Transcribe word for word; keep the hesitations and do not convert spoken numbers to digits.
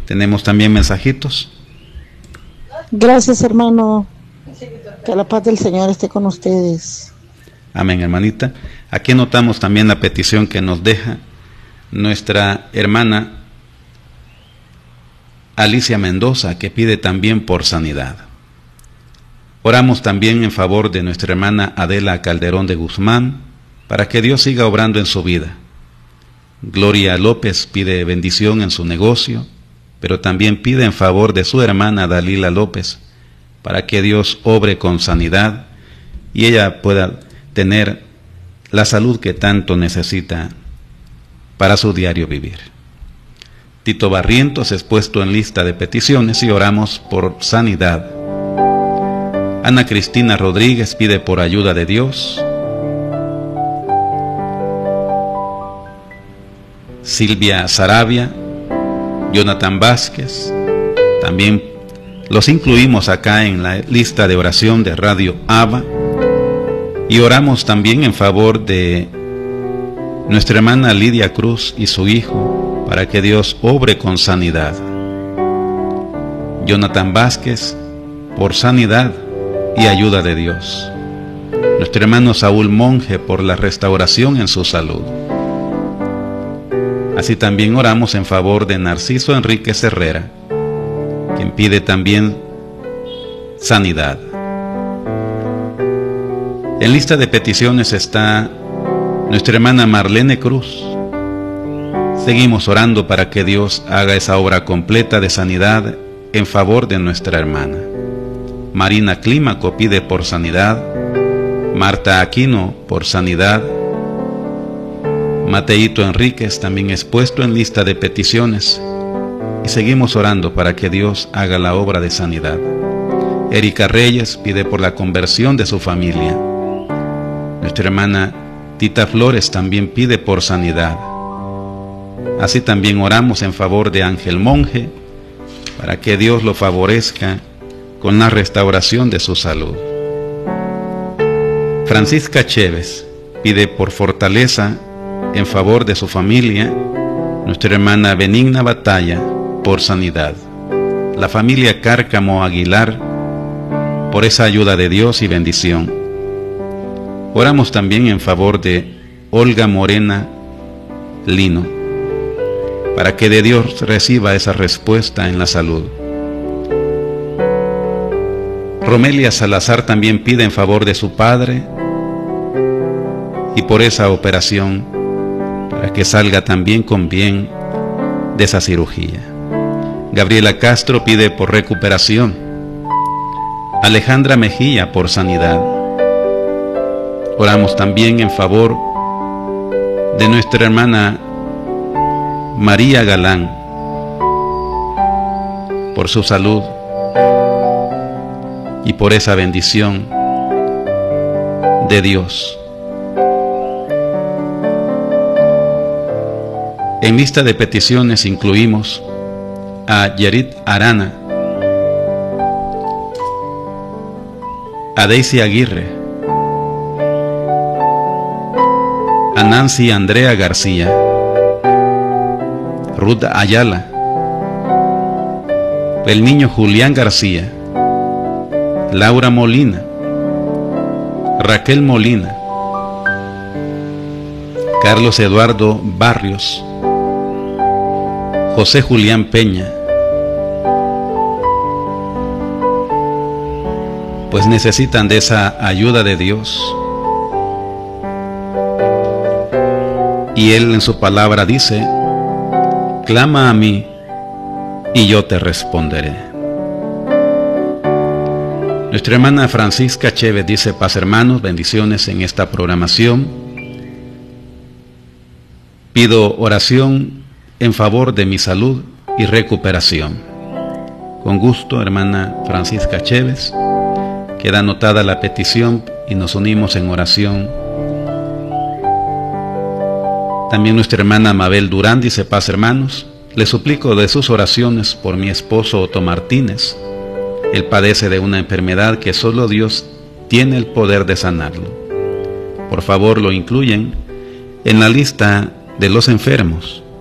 Tenemos también mensajitos. Gracias, hermano. Que la paz del Señor esté con ustedes. Amén, hermanita. Aquí notamos también la petición que nos deja nuestra hermana Alicia Mendoza, que pide también por sanidad. Oramos también en favor de nuestra hermana Adela Calderón de Guzmán, para que Dios siga obrando en su vida. Gloria López pide bendición en su negocio, pero también pide en favor de su hermana Dalila López, para que Dios obre con sanidad y ella pueda tener la salud que tanto necesita para su diario vivir. Tito Barrientos es puesto en lista de peticiones y oramos por sanidad. Ana Cristina Rodríguez pide por ayuda de Dios. Silvia Sarabia, Jonathan Vázquez, también los incluimos acá en la lista de oración de Radio Abba, y oramos también en favor de nuestra hermana Lidia Cruz y su hijo, para que Dios obre con sanidad. Jonathan Vázquez, por sanidad y ayuda de Dios. Nuestro hermano Saúl Monje, por la restauración en su salud. Así también oramos en favor de Narciso Enríquez Herrera, quien pide también sanidad. En lista de peticiones está nuestra hermana Marlene Cruz. Seguimos orando para que Dios haga esa obra completa de sanidad en favor de nuestra hermana. Marina Clímaco pide por sanidad. Marta Aquino por sanidad. Mateito Enríquez también es puesto en lista de peticiones. Y seguimos orando para que Dios haga la obra de sanidad. Erika Reyes pide por la conversión de su familia. Nuestra hermana Tita Flores también pide por sanidad. Así también oramos en favor de Ángel Monje, para que Dios lo favorezca con la restauración de su salud. Francisca Chévez pide por fortaleza en favor de su familia. Nuestra hermana Benigna Batalla por sanidad. La familia Cárcamo Aguilar por esa ayuda de Dios y bendición. Oramos también en favor de Olga Morena Lino, para que de Dios reciba esa respuesta en la salud. Romelia Salazar también pide en favor de su padre y por esa operación, para que salga también con bien de esa cirugía. Gabriela Castro pide por recuperación. Alejandra Mejía por sanidad. Oramos también en favor de nuestra hermana María Galán por su salud y por esa bendición de Dios. En lista de peticiones incluimos a Yerit Arana, a Daisy Aguirre, a Nancy Andrea García, Ruth Ayala, el niño Julián García, Laura Molina, Raquel Molina, Carlos Eduardo Barrios, José Julián Peña. Pues necesitan de esa ayuda de Dios. Y Él en su palabra dice: clama a mí y yo te responderé. Nuestra hermana Francisca Chévez dice: paz, hermanos, bendiciones en esta programación. Pido oración en favor de mi salud y recuperación. Con gusto, hermana Francisca Chévez. Queda anotada la petición y nos unimos en oración. También nuestra hermana Mabel Durán dice: paz, hermanos, le suplico de sus oraciones por mi esposo Otto Martínez. Él padece de una enfermedad que solo Dios tiene el poder de sanarlo. Por favor, lo incluyen en la lista de los enfermos.